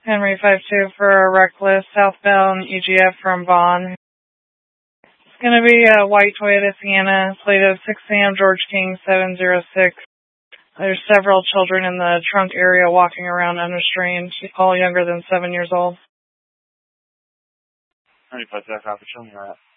Henry 52 for a reckless southbound EGF from Vaughn. It's going to be a white Toyota Sienna, slated 6 a.m. George King 706. There's several children in the trunk area walking around unrestrained, all younger than 7 years old. 95 copy, show me that.